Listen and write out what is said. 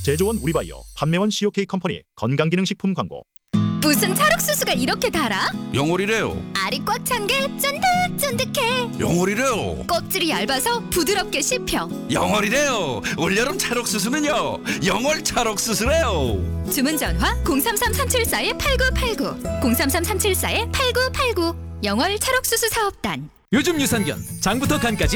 제조원 우리바이오, 판매원 COK 컴퍼니 건강기능식품 광고. 무슨 찰옥수수가 이렇게 달아? 영월이래요. 알이 꽉 찬 게 쫀득쫀득해. 영월이래요. 껍질이 얇아서 부드럽게 씹혀. 영월이래요. 올여름 찰옥수수는요. 영월 찰옥수수래요. 주문 전화 033-374-8989 033-374-8989 영월 찰옥수수 사업단. 요즘 유산균 장부터 간까지